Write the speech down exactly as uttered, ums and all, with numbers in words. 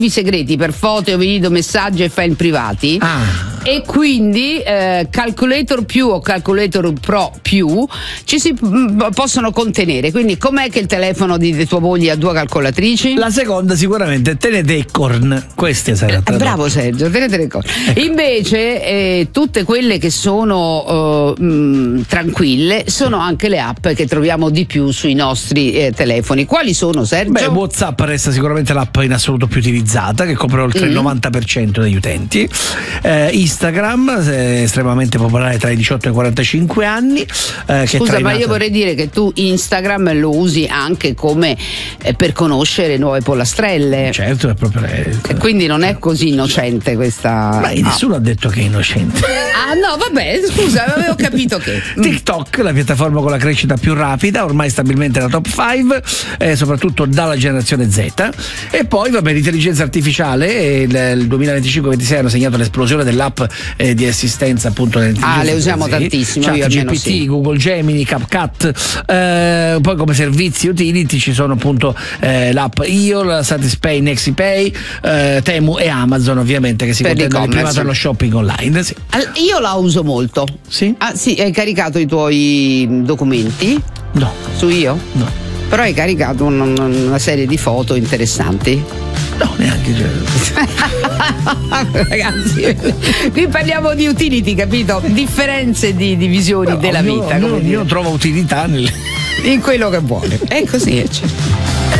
segreti per foto, video, messaggi e file privati. Ah. E quindi eh, Calculator più o Calculator Pro più ci si m- possono contenere. Quindi com'è che il telefono di, di tua moglie ha due calcolatrici? La seconda sicuramente tenete Acorn, queste saranno eh, bravo Sergio, tenete le cose. Ecco. Invece eh, tutte quelle che sono uh, mh, tranquille sono anche le app che troviamo di più sui nostri eh, telefoni. Quali sono, Sergio? Beh, WhatsApp resta sicuramente l'app in assoluto più utilizzata, che copre oltre mm. il novanta per cento degli utenti. eh, Instagram è estremamente popolare tra i diciotto e i quarantacinque anni. Eh, che Scusa, trainata... ma io vorrei dire che tu Instagram lo usi anche come eh, per conoscere nuove pollastrelle. Certo, è proprio lei. E quindi non è così innocente questa. Ma nessuno ah. ha detto che è innocente. Ah no, vabbè, scusa, avevo capito che. TikTok, la piattaforma con la crescita più rapida, ormai stabilmente nella top cinque, eh, soprattutto dalla generazione Z. E poi, vabbè, l'intelligenza artificiale, eh, il, il duemilaventicinque ventisei hanno segnato l'esplosione dell'app eh, di assistenza appunto ah le usiamo tantissimo, Chat io G P T, almeno sì. Google Gemini, CapCut, eh, poi come servizi utility ci sono appunto eh, l'app I O, la Satispay, NexiPay, eh, Temu e Amazon, ovviamente, che si contendono in privato allo shopping online. Sì. Io la uso molto. Sì? Ah sì, hai caricato i tuoi documenti? No. Su Io? No. Però hai caricato una, una serie di foto interessanti. No, neanche. Ragazzi, qui parliamo di utility, capito? Differenze di, di visioni no, della ognuno, vita. Ognuno, come io trovo utilità nel... in quello che vuole. È così, è certo.